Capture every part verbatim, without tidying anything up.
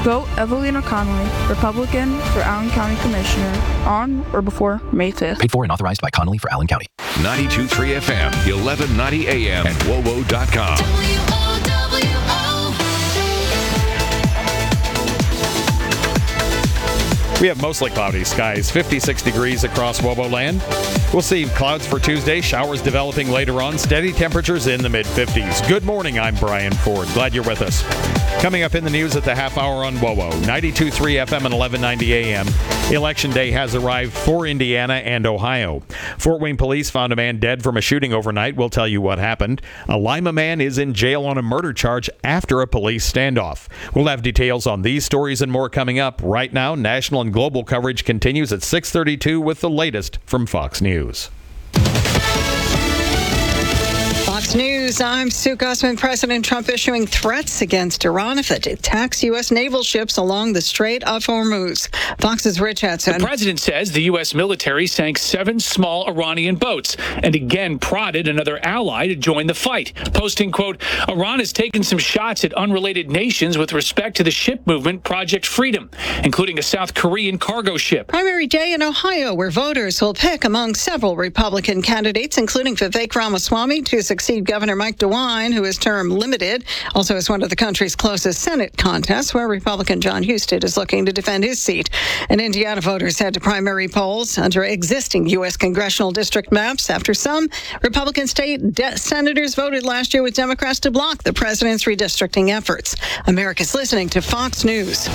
Vote Evelina Connolly, Republican, for Allen County Commissioner on or before May fifth. Paid for and authorized by Connolly for Allen County. ninety-two point three F M, eleven ninety A M, and W O W O dot com. W O W O. We have mostly cloudy skies, fifty-six degrees across Wobo land. We'll see clouds for Tuesday, showers developing later on, steady temperatures in the mid-fifties. Good morning, I'm Brian Ford. Glad you're with us. Coming up in the news at the half hour on W O W O, ninety-two point three F M and eleven ninety A M. Election day has arrived for Indiana and Ohio. Fort Wayne police found a man dead from a shooting overnight. We'll tell you what happened. A Lima man is in jail on a murder charge after a police standoff. We'll have details on these stories and more coming up. Right now, national and global coverage continues at six thirty-two with the latest from Fox News. Fox News, I'm Sue Gussman. President Trump issuing threats against Iran if it attacks U S naval ships along the Strait of Hormuz. Fox's Rich Hudson. The president says the U S military sank seven small Iranian boats and again prodded another ally to join the fight, posting, quote, Iran has taken some shots at unrelated nations with respect to the ship movement Project Freedom, including a South Korean cargo ship. Primary day in Ohio, where voters will pick among several Republican candidates, including Vivek Ramaswamy, to succeed Governor Mike DeWine, who is term limited, also is one of the country's closest Senate contests, where Republican John Husted is looking to defend his seat. And Indiana voters head to primary polls under existing U S congressional district maps after some Republican state de- senators voted last year with Democrats to block the president's redistricting efforts. America's listening to Fox News.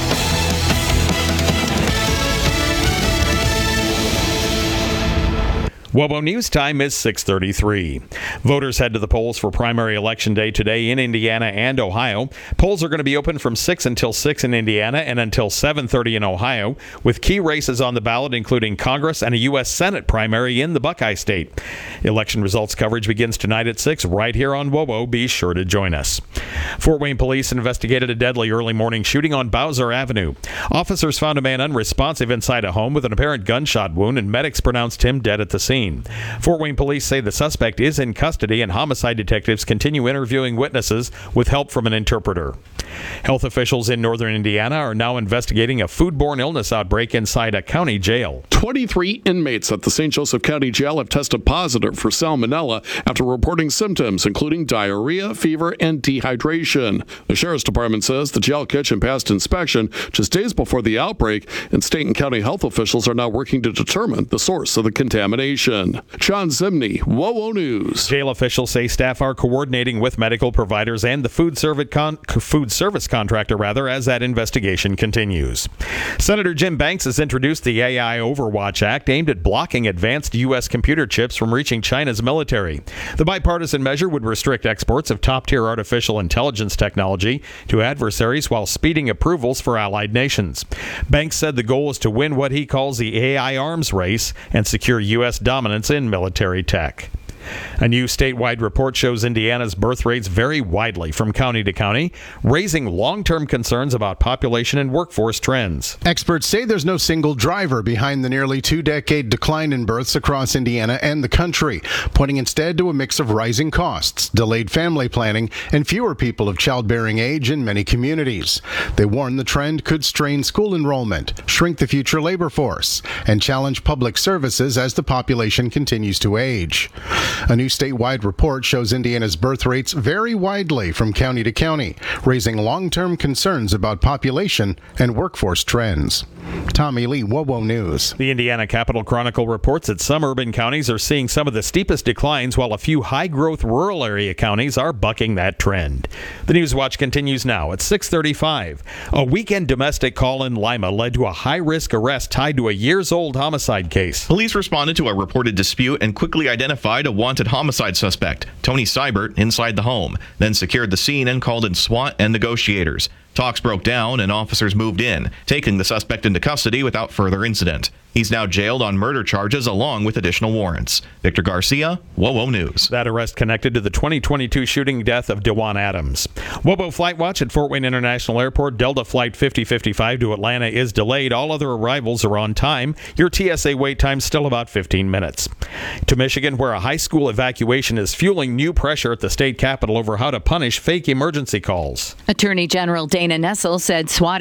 W O W O News time is six thirty-three. Voters head to the polls for primary election day today in Indiana and Ohio. Polls are going to be open from six until six in Indiana and until seven thirty in Ohio, with key races on the ballot including Congress and a U S Senate primary in the Buckeye State. Election results coverage begins tonight at six right here on W O W O. Be sure to join us. Fort Wayne police investigated a deadly early morning shooting on Bowser Avenue. Officers found a man unresponsive inside a home with an apparent gunshot wound, and medics pronounced him dead at the scene. Fort Wayne police say the suspect is in custody, and homicide detectives continue interviewing witnesses with help from an interpreter. Health officials in northern Indiana are now investigating a foodborne illness outbreak inside a county jail. twenty-three inmates at the Saint Joseph County Jail have tested positive for salmonella after reporting symptoms including diarrhea, fever, and dehydration. The Sheriff's Department says the jail kitchen passed inspection just days before the outbreak, and state and county health officials are now working to determine the source of the contamination. John Zimney, W O W O News. Jail officials say staff are coordinating with medical providers and the food service, con- food service contractor rather as that investigation continues. Senator Jim Banks has introduced the A I Overwatch Act aimed at blocking advanced U S computer chips from reaching China's military. The bipartisan measure would restrict exports of top-tier artificial intelligence technology to adversaries while speeding approvals for allied nations. Banks said the goal is to win what he calls the A I arms race and secure U S dominance in military tech. A new statewide report shows Indiana's birth rates vary widely from county to county, raising long-term concerns about population and workforce trends. Experts say there's no single driver behind the nearly two-decade decline in births across Indiana and the country, pointing instead to a mix of rising costs, delayed family planning, and fewer people of childbearing age in many communities. They warn the trend could strain school enrollment, shrink the future labor force, and challenge public services as the population continues to age. A new statewide report shows Indiana's birth rates vary widely from county to county, raising long-term concerns about population and workforce trends. Tommy Lee, W O W O News. The Indiana Capital Chronicle reports that some urban counties are seeing some of the steepest declines, while a few high-growth rural area counties are bucking that trend. The News Watch continues now at six thirty-five. A weekend domestic call in Lima led to a high-risk arrest tied to a years-old homicide case. Police responded to a reported dispute and quickly identified a wanted homicide suspect, Tony Seibert, inside the home, then secured the scene and called in SWAT and negotiators. Talks broke down and officers moved in, taking the suspect into custody without further incident. He's now jailed on murder charges along with additional warrants. Victor Garcia, W O W O News. That arrest connected to the twenty twenty-two shooting death of Dewan Adams. W O W O Flight Watch at Fort Wayne International Airport. Delta Flight fifty fifty-five to Atlanta is delayed. All other arrivals are on time. Your T S A wait time still about fifteen minutes. To Michigan, where a high school evacuation is fueling new pressure at the state capitol over how to punish fake emergency calls. Attorney General Dana Nessel said SWAT